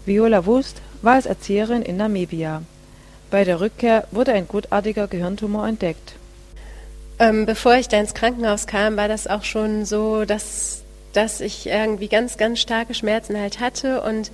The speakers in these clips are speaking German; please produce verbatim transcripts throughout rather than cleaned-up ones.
Viola Wust war als Erzieherin in Namibia. Bei der Rückkehr wurde ein gutartiger Gehirntumor entdeckt. Ähm, bevor ich da ins Krankenhaus kam, war das auch schon so, dass, dass ich irgendwie ganz, ganz starke Schmerzen halt hatte und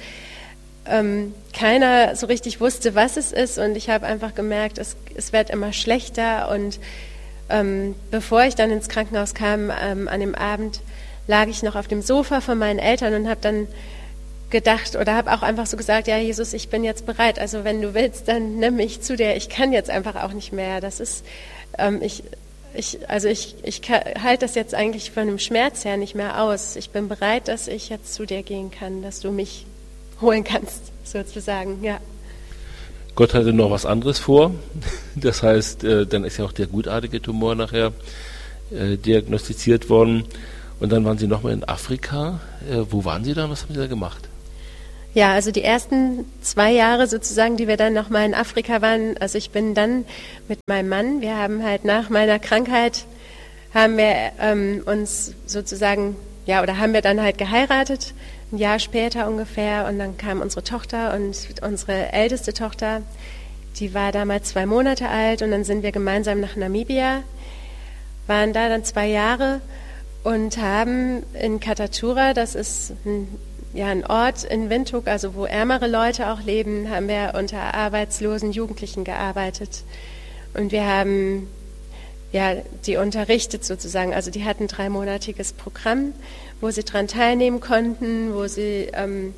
ähm, keiner so richtig wusste, was es ist. Und ich habe einfach gemerkt, es, es wird immer schlechter. Und ähm, bevor ich dann ins Krankenhaus kam, ähm, an dem Abend, lag ich noch auf dem Sofa von meinen Eltern und habe dann gedacht oder habe auch einfach so gesagt, ja Jesus, ich bin jetzt bereit. Also wenn du willst, dann nimm mich zu dir. Ich kann jetzt einfach auch nicht mehr. Das ist, ähm, ich Ich, also ich, ich halte das jetzt eigentlich von dem Schmerz her nicht mehr aus. Ich bin bereit, dass ich jetzt zu dir gehen kann, dass du mich holen kannst, sozusagen, ja. Gott hatte noch was anderes vor. Das heißt, äh, dann ist ja auch der gutartige Tumor nachher äh, diagnostiziert worden. Und dann waren Sie nochmal in Afrika. Äh, wo waren Sie da? Was haben Sie da gemacht? Ja, also die ersten zwei Jahre sozusagen, die wir dann nochmal in Afrika waren, also ich bin dann mit meinem Mann, wir haben halt nach meiner Krankheit, haben wir ähm, uns sozusagen, ja, oder haben wir dann halt geheiratet, ein Jahr später ungefähr, und dann kam unsere Tochter und unsere älteste Tochter, die war damals zwei Monate alt, und dann sind wir gemeinsam nach Namibia, waren da dann zwei Jahre und haben in Katatura, das ist ein Ja, ein Ort in Windhoek, also wo ärmere Leute auch leben, haben wir unter arbeitslosen Jugendlichen gearbeitet. Und wir haben ja, die unterrichtet sozusagen. Also die hatten ein dreimonatiges Programm, wo sie dran teilnehmen konnten, wo sie ähm,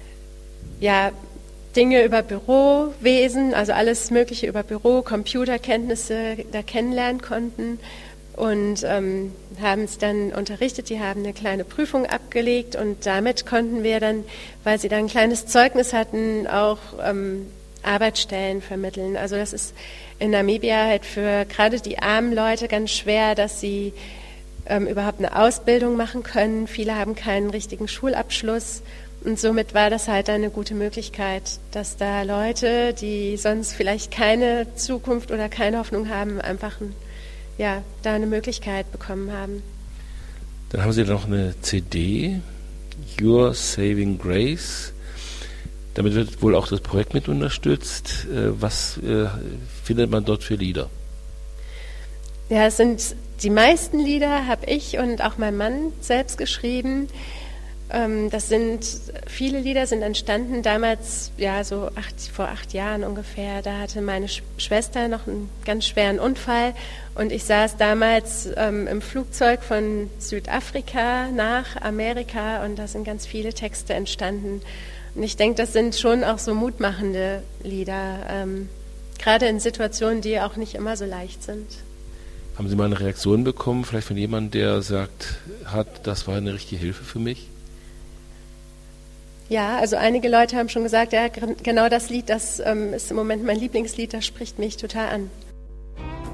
ja, Dinge über Bürowesen, also alles Mögliche über Büro, Computerkenntnisse da kennenlernen konnten. Und ähm, haben es dann unterrichtet, die haben eine kleine Prüfung abgelegt und damit konnten wir dann, weil sie dann ein kleines Zeugnis hatten, auch ähm, Arbeitsstellen vermitteln. Also das ist in Namibia halt für gerade die armen Leute ganz schwer, dass sie ähm, überhaupt eine Ausbildung machen können. Viele haben keinen richtigen Schulabschluss und somit war das halt eine gute Möglichkeit, dass da Leute, die sonst vielleicht keine Zukunft oder keine Hoffnung haben, einfach ein ja, da eine Möglichkeit bekommen haben. Dann haben Sie noch eine C D, Your Saving Grace. Damit wird wohl auch das Projekt mit unterstützt. Was äh, findet man dort für Lieder? Ja, es sind die meisten Lieder habe ich und auch mein Mann selbst geschrieben. Ähm, das sind viele Lieder sind entstanden damals, ja so acht, vor acht Jahren ungefähr. Da hatte meine Sch- Schwester noch einen ganz schweren Unfall und ich saß damals ähm, im Flugzeug von Südafrika nach Amerika und da sind ganz viele Texte entstanden. Und ich denke, das sind schon auch so mutmachende Lieder, ähm, gerade in Situationen, die auch nicht immer so leicht sind. Haben Sie mal eine Reaktion bekommen, vielleicht von jemandem, der sagt, hat, das war eine richtige Hilfe für mich? Ja, also einige Leute haben schon gesagt, ja, genau das Lied, das ähm, ist im Moment mein Lieblingslied, das spricht mich total an.